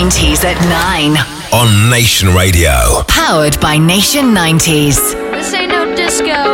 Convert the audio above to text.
90s at 9. On Nation Radio. Powered by Nation 90s. This ain't no disco.